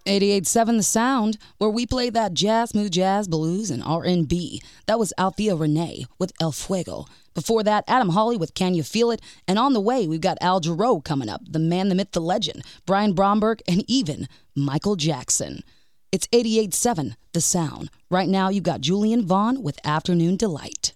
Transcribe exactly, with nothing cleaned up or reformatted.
eighty-eight seven The Sound, where we play that jazz, smooth jazz, blues, and R and B. That was Althea Renee with El Fuego. Before that, Adam Hawley with Can You Feel It? And on the way, we've got Al Jarreau coming up, the man, the myth, the legend, Brian Bromberg, and even Michael Jackson. It's eighty-eight seven The Sound. Right now, you've got Julian Vaughn with Afternoon Delight.